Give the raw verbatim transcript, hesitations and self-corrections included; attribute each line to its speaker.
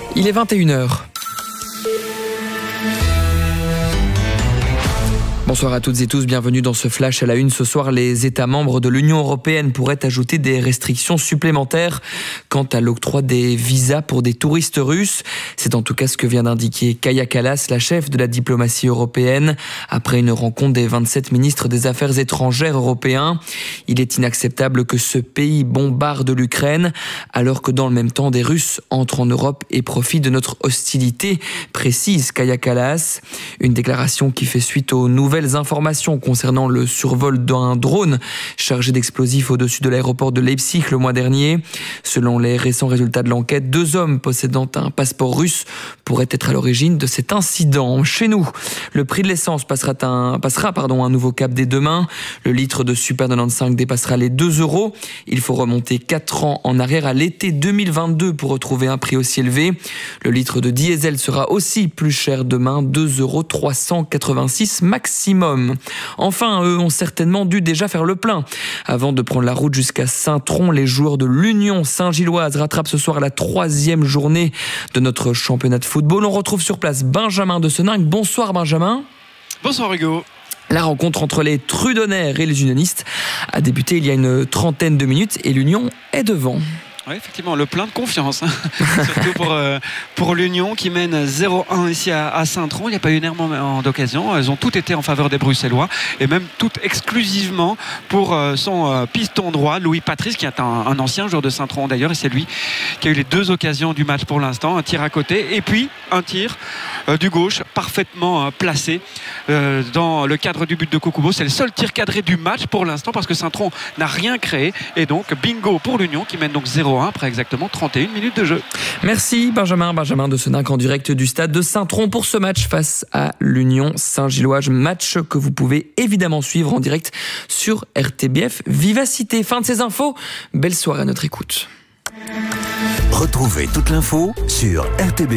Speaker 1: Il est vingt et une heures. Bonsoir à toutes et tous, bienvenue dans ce flash à la une. Ce soir, les États membres de l'Union européenne pourraient ajouter des restrictions supplémentaires quant à l'octroi des visas pour des touristes russes. C'est en tout cas ce que vient d'indiquer Kaja Kallas, la chef de la diplomatie européenne, après une rencontre des vingt-sept ministres des Affaires étrangères européens. Il est inacceptable que ce pays bombarde l'Ukraine, alors que dans le même temps, des Russes entrent en Europe et profitent de notre hostilité, précise Kaja Kallas. Une déclaration qui fait suite aux nouvelles informations concernant le survol d'un drone chargé d'explosifs au-dessus de l'aéroport de Leipzig le mois dernier. Selon les récents résultats de l'enquête, deux hommes possédant un passeport russe pourraient être à l'origine de cet incident. Chez nous, le prix de l'essence passera un, passera, pardon, un nouveau cap dès demain. Le litre de Super quatre-vingt-quinze dépassera les deux euros. Il faut remonter quatre ans en arrière à l'été deux mille vingt-deux pour retrouver un prix aussi élevé. Le litre de diesel sera aussi plus cher demain, deux euros trois cent quatre-vingt-six maximum. Enfin, eux ont certainement dû déjà faire le plein. Avant de prendre la route jusqu'à Saint-Tron, les joueurs de l'Union Saint-Gilloise rattrapent ce soir la troisième journée de notre championnat de football. On retrouve sur place Benjamin de Seninck. Bonsoir Benjamin.
Speaker 2: Bonsoir Hugo.
Speaker 1: La rencontre entre les Trudonnaires et les Unionistes a débuté il y a une trentaine de minutes et l'Union est devant.
Speaker 2: Oui, effectivement, le plein de confiance, hein. Surtout pour, euh, pour l'Union qui mène zéro un ici à, à Saint-Tron. Il n'y a pas eu énormément d'occasions. Elles ont toutes été en faveur des Bruxellois et même toutes exclusivement pour euh, son euh, piston droit, Louis Patrice, qui est un, un ancien joueur de Saint-Tron d'ailleurs. Et c'est lui qui a eu les deux occasions du match pour l'instant. Un tir à côté et puis un tir euh, du gauche parfaitement euh, placé euh, dans le cadre du but de Kokubo. C'est le seul tir cadré du match pour l'instant parce que Saint-Tron n'a rien créé. Et donc, bingo pour l'Union qui mène donc zéro un après exactement trente et une minutes de jeu.
Speaker 1: Merci Benjamin, Benjamin de Seninck en direct du stade de Saint-Tron pour ce match face à l'Union Saint-Gilloise. Match que vous pouvez évidemment suivre en direct sur R T B F Vivacité. Fin de ces infos, belle soirée à notre écoute.
Speaker 3: Retrouvez toute l'info sur R T B